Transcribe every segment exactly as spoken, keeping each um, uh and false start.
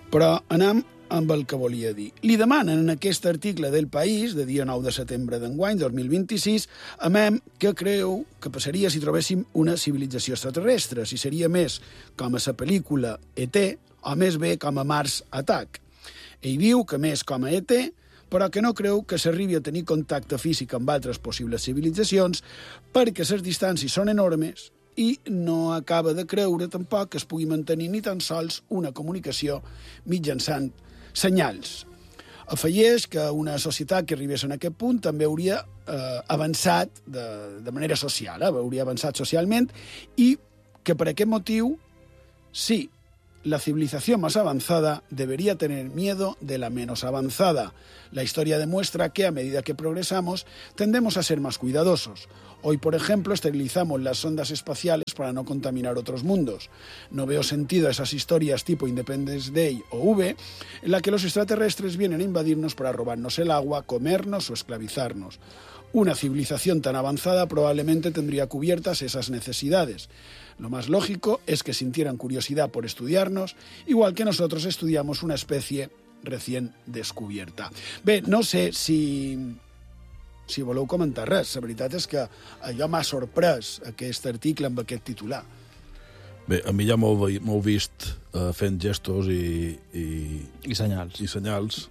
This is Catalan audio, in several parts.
Però anem amb el que volia dir. Li demanen en aquest article del País, de dia nou de setembre d'enguany, dos mil vint-i-sis, a Mem que creu que passaria si trobéssim una civilització extraterrestre, si seria més com a la pel·lícula E T o més bé com a Mars Attack. Ell diu que més com a E T, però que no creu que s'arribi a tenir contacte físic amb altres possibles civilitzacions perquè les distàncies són enormes i no acaba de creure tampoc que es pugui mantenir ni tan sols una comunicació mitjançant senyals. Afegeix que una societat que arribés en aquest punt també hauria eh, avançat de, de manera social, eh, hauria avançat socialment, i que per aquest motiu, sí, la civilización más avanzada debería tener miedo de la menos avanzada. La historia demuestra que a medida que progresamos tendemos a ser más cuidadosos. Hoy, por ejemplo, esterilizamos las sondas espaciales para no contaminar otros mundos. No veo sentido a esas historias tipo Independence Day o V, en la que los extraterrestres vienen a invadirnos para robarnos el agua, comernos o esclavizarnos. Una civilización tan avanzada probablemente tendría cubiertas esas necesidades. Lo más lógico es que sintieran curiosidad por estudiarnos, igual que nosotros estudiamos una especie recién descubierta. Bé, no sé si, si voleu comentar res. La veritat és que allò m'ha sorprès, aquest article amb aquest titular. Bé, a mi ja m'heu vist uh, fent gestos i... I, I senyals. I senyals.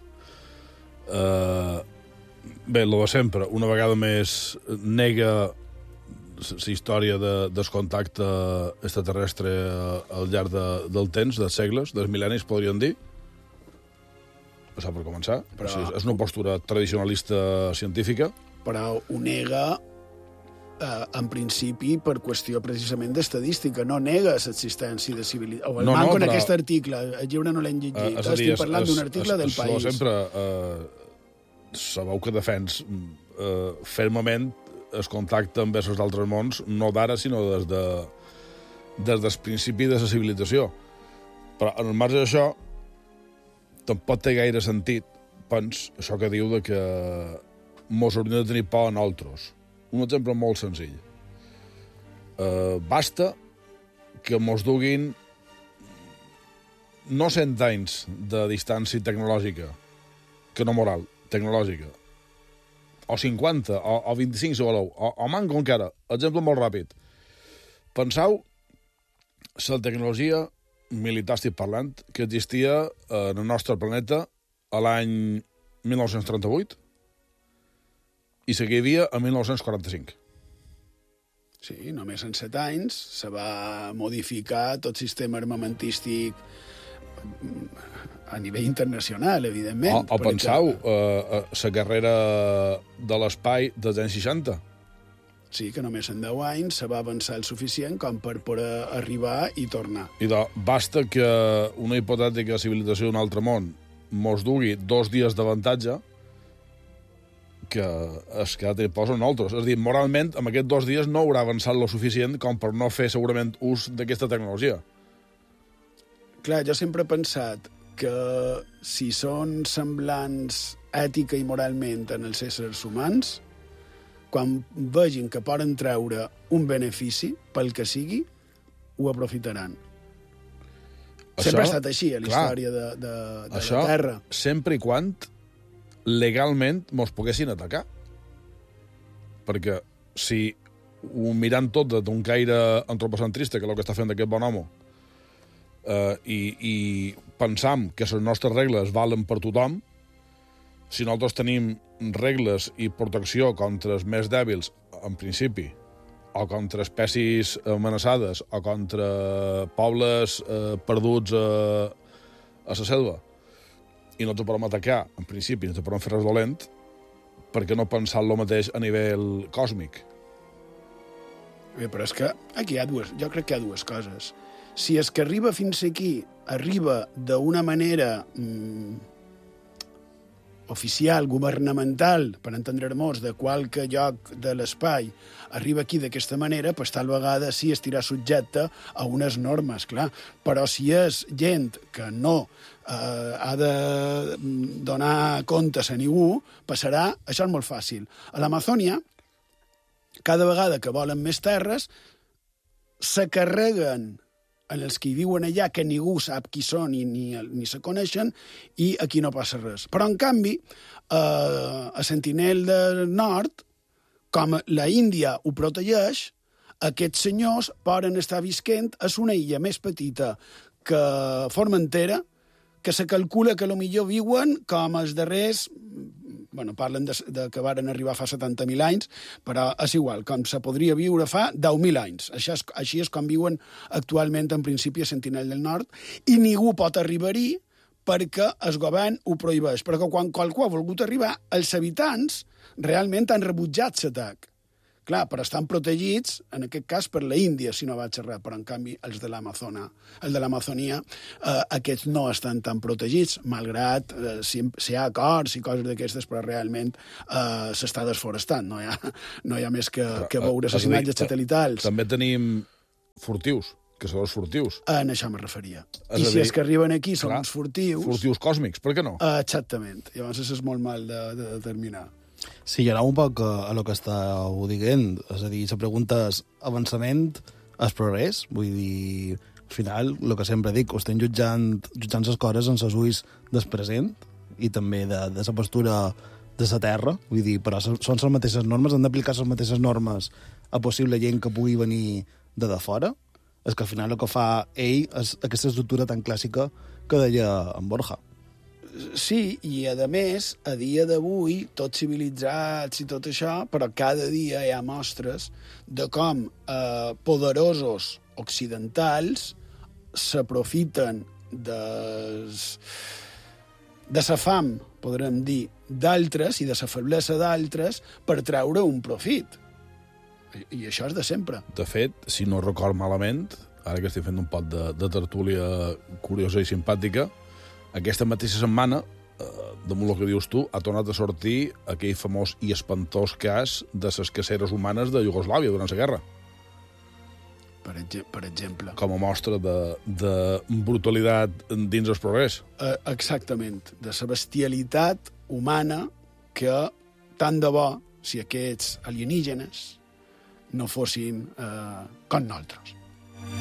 Uh, bé, lo de sempre. Una vegada més nega la història de, del contacte extraterrestre al llarg de, del temps, dels segles, dels mil·lennis, podríem dir. Passar per començar. Però... O sigui, és una postura tradicionalista científica. Però ho nega, eh, en principi, per qüestió precisament d'estadística. No nega l'existència de civilitat. O el no, manco no, en però... aquest article. El llibre no l'hem llegit. Uh, Estic dir, parlant d'un article es, del es, País. Sempre uh, sabeu que defens uh, fermament el contacte amb éssers d'altres mons, no d'ara, sinó des, de, des del principi de la civilització. Però, en el marge d'això, tampoc té gaire sentit, pens, això que diu de que mos hauríem de tenir por a nosaltres. Un exemple molt senzill. Uh, basta que mos duguin no cent anys de distància tecnològica, que no moral, tecnològica, o cinquanta, o, o vint-i-cinc, si voleu, o, o manco encara. Exemple molt ràpid. Penseu la tecnologia militar, estic parlant, que existia en el nostre planeta a l'any mil nou-cents trenta-vuit i la que hi havia a mil nou-cents quaranta-cinc. Sí, només en set anys se va modificar tot sistema armamentístic a nivell internacional, evidentment. O, o penseu, la uh, carrera de l'espai dels anys seixanta. Sí, que només en deu anys se va avançar el suficient com per poder arribar i tornar. I de, basta que una hipotètica civilització d'un altre món mos dugui dos dies d'avantatge que es que te posa nosaltres. És a dir, moralment, amb aquests dos dies no haurà avançat lo suficient com per no fer segurament ús d'aquesta tecnologia. Clar, jo sempre he pensat que si són semblants ètica i moralment en els éssers humans, quan vegin que poden treure un benefici, pel que sigui, ho aprofitaran. Això, sempre ha estat així, a la clar, història de, de, de això, la Terra. Sempre i quan legalment mos poguessin atacar. Perquè si ho mirant tot d'un caire antropocentrista, que és el que està fent aquest bon home, Uh, i, i pensam que les nostres regles valen per tothom, si nosaltres tenim regles i protecció contra els més dèbils, en principi, o contra espècies amenaçades, o contra pobles uh, perduts uh, a la selva, i no ens podem atacar, en principi, no ens podem fer res dolent, perquè no pensar el mateix a nivell còsmic. Bé, però és que aquí hi ha dues, jo crec que hi ha dues coses. Si és que arriba fins aquí, arriba d'una manera mm, oficial, governamental, per entendre-nos, de qualque lloc de l'espai, arriba aquí d'aquesta manera, pues tal vegada sí estirà subjecte a unes normes, clar. Però si és gent que no eh, ha de donar comptes a ningú, passarà, això és molt fàcil. A l'Amazònia, cada vegada que volen més terres, se carreguen en els que hi viuen allà, que ningú sap qui són i ni, ni se coneixen, i aquí no passa res. Però, en canvi, eh, a Sentinel del Nord, com la Índia ho protegeix, aquests senyors poden estar visquent a una illa més petita que Formentera, que se calcula que potser viuen com els darrers... Bueno, parlen de, de que varen arribar fa setanta mil anys, però és igual, com se podria viure fa deu mil anys. Això és, així és com viuen actualment, en principi, a Sentinel del Nord, i ningú pot arribar-hi perquè el govern ho prohibeix. Perquè quan qualcú ha volgut arribar, els habitants realment han rebutjat l'atac. Clar, però estan protegits, en aquest cas, per la Índia, si no vaig errar, però en canvi els de l'Amazona, els de l'Amazonia, eh, aquests no estan tan protegits, malgrat eh, si, si hi ha acords i coses d'aquestes, però realment eh, s'està desforestant, no hi ha, no hi ha més que, que veure les imatges satelitals. També tenim furtius, caçadors furtius. En això me referia. I si és que arriben aquí són uns furtius... Furtius còsmics, per què no? Eh, exactament. Llavors és molt mal de, de determinar. Sí, hi ha un poc a lo que estàu dient. És a dir, la pregunta és avançament, és progrés? Vull dir, al final, el que sempre dic, ho estem jutjant, jutjant les coses en els ulls del present i també de, de la postura de la terra. Vull dir, però són les mateixes normes, han d'aplicar les mateixes normes a possible gent que pugui venir de de fora. És que al final el que fa ell és aquesta estructura tan clàssica que deia en Borja. Sí, i a més, a dia d'avui, tots civilitzats i tot això, però cada dia hi ha mostres de com eh, poderosos occidentals s'aprofiten des, de la fam, podrem dir, d'altres i de la feblesa d'altres per treure un profit. I, I això és de sempre. De fet, si no record malament, ara que estic fent un pot de, de tertúlia curiosa i simpàtica, aquesta mateixa setmana, eh, damunt el que dius tu, ha tornat a sortir aquell famós i espantós cas de les caceres humanes de Iugoslàvia durant la guerra. Per, exe per exemple. Com a mostra de, de brutalitat dins el progrés. Eh, exactament. De la bestialitat humana que, tant de bo, si aquests alienígenes no fossin eh, com nosaltres.